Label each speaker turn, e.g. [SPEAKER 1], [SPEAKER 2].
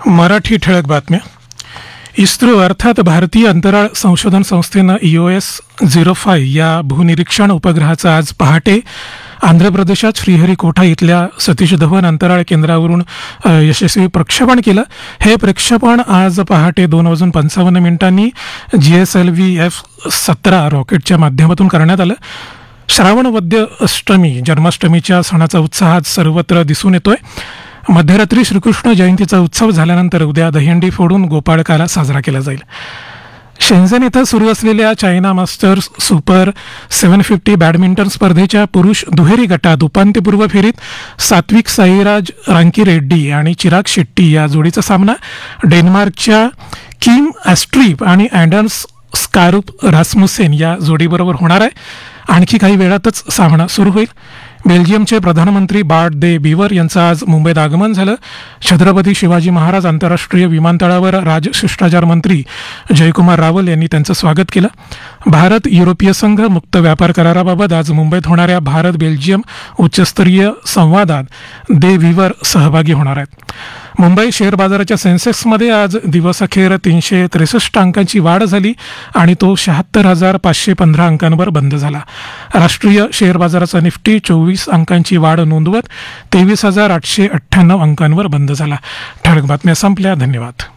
[SPEAKER 1] मराठी ठळक बातम्या. इस्रो अर्थात भारतीय अंतराळ संशोधन संस्थेनं EOS-05 या भूनिरीक्षण उपग्रहाचं आज पहाटे आंध्र प्रदेशात श्रीहरिकोटा इथल्या सतीश धवन अंतराळ केंद्रावरून यशस्वी प्रक्षेपण केलं. हे प्रक्षेपण आज पहाटे 2:55 GSLV F-17 रॉकेटच्या माध्यमातून करण्यात आलं. श्रावण वद्य अष्टमी जन्माष्टमीच्या सणाचा उत्साह आज सर्वत्र दिसून येतोय. मध्यरात्री श्रीकृष्ण जयंतीचा उत्सव झाल्यानंतर उद्या दहीहंडी फोडून गोपाळकाला साजरा केला जाईल. शेंझेन इथं सुरू असलेल्या चायना मास्टर्स सुपर 750 बॅडमिंटन स्पर्धेच्या पुरुष दुहेरी गटात उपांत्यपूर्व फेरीत सात्विक साईराज रांकीरेड्डी आणि चिराग शेट्टी या जोडीचा सामना डेन्मार्कच्या किम ॲस्ट्रीप आणि अँडर्स स्कारुप रासमुसेन या जोडीबरोबर होणार आहे. आणखी काही वेळातच सामना सुरू होईल. बेल्जियमचे प्रधानमंत्री बार्ट दे बीवर यांचं आज मुंबईत आगमन झालं. छत्रपती शिवाजी महाराज आंतरराष्ट्रीय विमानतळावर राजशिष्टाचार मंत्री जयकुमार रावल यांनी त्यांचं स्वागत केलं. भारत युरोपीय संघ मुक्त व्यापार कराराबाबत आज मुंबईत होणाऱ्या भारत बेल्जियम उच्चस्तरीय संवादात दे बीवर सहभागी होणार आहेत. मुंबई शेअर बाजाराच्या सेन्सेक्समध्ये आज दिवसअखेर 363 अंकांची वाढ झाली आणि तो 76,515 अंकांवर बंद झाला. राष्ट्रीय शेअर बाजाराचा निफ्टी 24 अंकांची वाढ नोंदवत 23,898 अंकांवर बंद झाला. ठळक बातम्या संपल्या. धन्यवाद.